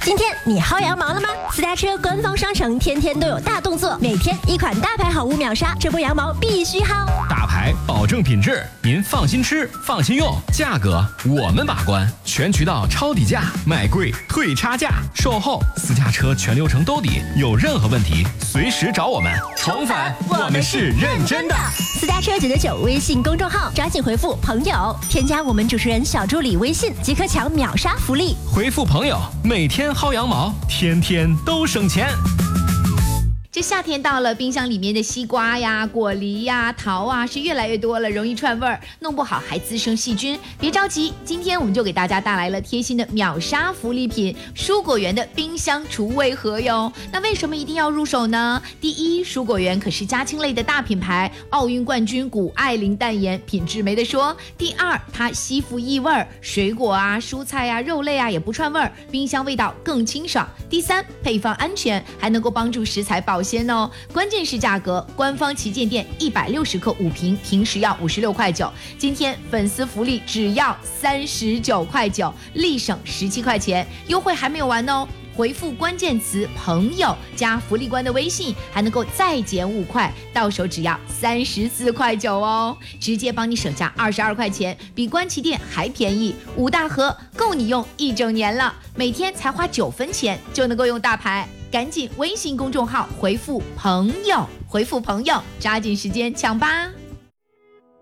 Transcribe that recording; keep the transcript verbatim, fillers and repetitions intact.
今天你薅羊毛了吗？私家车官方商城天天都有大动作，每天一款大牌好物秒杀，这波羊毛必须薅。 大牌保证品质，您放心吃，放心用，价格我们把关，全渠道抄底价，买贵退差价，售后私家车全流程兜底，有任何问题随时找我们。重返，我们是认真的。 私家车九九九微信公众号，抓紧回复朋友，添加我们主持人小助理微信，即可抢秒杀福利。 回复朋友，每天薅羊毛，天天都省钱。 这夏天到了，冰箱里面的西瓜呀、果梨呀、桃啊是越来越多了，容易串味儿，弄不好还滋生细菌。别着急，今天我们就给大家带来了贴心的秒杀福利品——蔬果园的冰箱除味盒哟。那为什么一定要入手呢？第一，蔬果园可是家禽类的大品牌，奥运冠军谷爱凌淡盐，品质没得说。第二，它吸附异味儿，水果啊、蔬菜啊、肉类啊也不串味儿，冰箱味道更清爽。第三，配方安全，还能够帮助食材保鲜哦，关键是价格，官方旗舰店一百六十克五瓶，平时要五十六块九，今天粉丝福利只要三十九块九，立省十七块钱，优惠还没有完哦。回复关键词朋友加福利官的微信，还能够再减五块，到手只要三十四块九哦，直接帮你省下二十二块钱，比官旗店还便宜，五大盒够你用一整年了，每天才花九分钱就能够用大牌，赶紧微信公众号回复朋友，回复朋友，抓紧时间抢吧。